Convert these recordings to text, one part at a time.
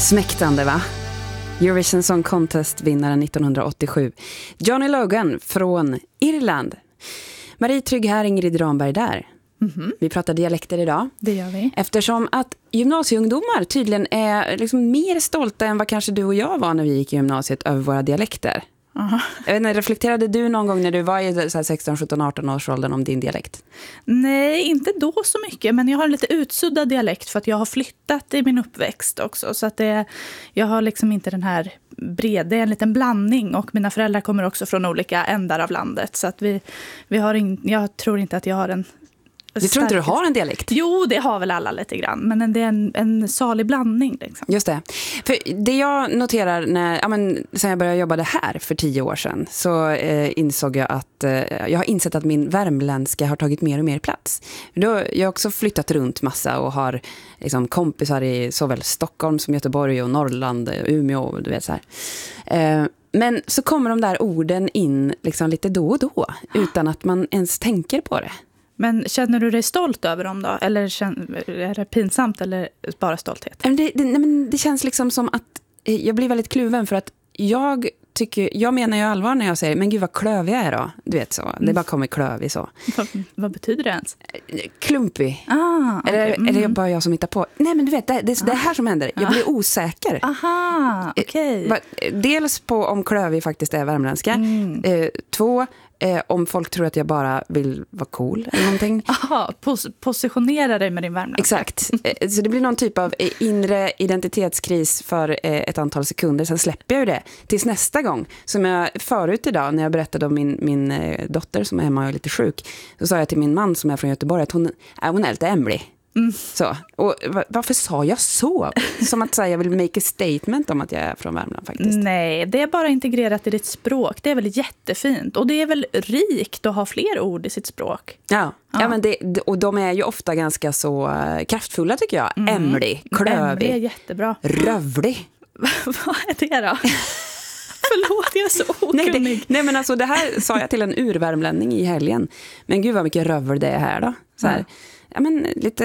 Smäktande, va? Eurovision Song Contest-vinnaren 1987. Johnny Logan från Irland. Marie Trygg här, Ingrid Ramberg där. Mm-hmm. Vi pratar dialekter idag. Det gör vi. Eftersom att gymnasieungdomar tydligen är liksom mer stolta än vad kanske du och jag var när vi gick i gymnasiet över våra dialekter. Jag vet inte, reflekterade du någon gång när du var i så här 16, 17, 18 års åldern om din dialekt? Nej, inte då så mycket. Men jag har en lite utsuddad dialekt för att jag har flyttat i min uppväxt också. Så att jag har liksom inte den här breda, det är en liten blandning. Och mina föräldrar kommer också från olika ändar av landet. Så att vi har jag tror inte att jag har en... Du tror inte du har en dialekt? Jo, det har väl alla lite grann. Men det är en salig blandning. Liksom. Just det. För det jag noterar sen jag började jobba det här för 10 år sedan så insåg jag att jag har insett att min värmländska har tagit mer och mer plats. Jag har också flyttat runt massa och har liksom kompisar i såväl Stockholm som Göteborg och Norrland och Umeå, du vet så här. Men så kommer de där orden in liksom lite då och då utan att man ens tänker på det. Men känner du dig stolt över dem då? Eller är det pinsamt eller bara stolthet? Det känns liksom som att jag blir väldigt kluven för att jag menar ju allvar när jag säger men gud vad klövig jag är då. Du vet så, det bara kommer klövig så. Vad betyder det ens? Klumpig. Okay. Eller är det bara jag som hittar på? Nej men du vet, det är det här som händer. Jag blir osäker. Aha, okej. Dels på om klövig faktiskt är värmländska. 2, om folk tror att jag bara vill vara cool eller någonting. Aha, positionera dig med din värmländska. Exakt. Så det blir någon typ av inre identitetskris för ett antal sekunder. Sen släpper jag ju det tills nästa gång. Som jag förut idag när jag berättade om min dotter som är hemma och är lite sjuk. Så sa jag till min man som är från Göteborg att hon är lite ämlig. Så. Och varför sa jag så? Som att säga jag vill make a statement om att jag är från Värmland faktiskt. Nej, det är bara integrerat i ditt språk. Det är väl jättefint. Och det är väl rikt att ha fler ord i sitt språk. Ja men och de är ju ofta ganska så kraftfulla tycker jag. Ämlig, klövig. Ämlig är jättebra. Rövlig. Vad är det då? Förlåt, jag är så okunnig. Nej men alltså det här sa jag till en urvärmlänning i helgen. Men gud vad mycket rövel det är här då. Så här. Ja men lite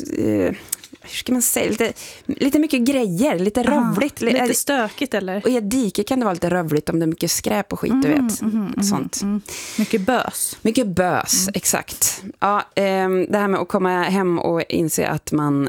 hur ska man säga, lite mycket grejer, lite rövligt, lite stökigt eller? Och i ett dike kan det vara lite rövligt om det är mycket skräp och skit, du vet. Sånt. Mycket bös. Mycket bös, exakt. Ja, det här med att komma hem och inse att man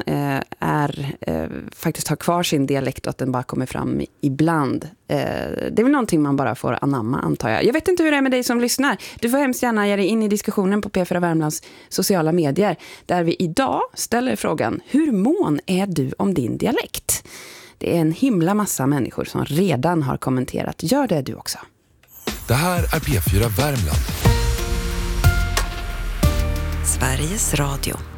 faktiskt har kvar sin dialekt och att den bara kommer fram ibland. Det är väl någonting man bara får anamma, antar jag. Jag vet inte hur det är med dig som lyssnar. Du får hemskt gärna ge dig in i diskussionen på P4 Värmlands sociala medier där vi idag ställer frågan: hur mån är du om din dialekt? Det är en himla massa människor som redan har kommenterat. Gör det du också. Det här är P4 Värmland. Sveriges Radio.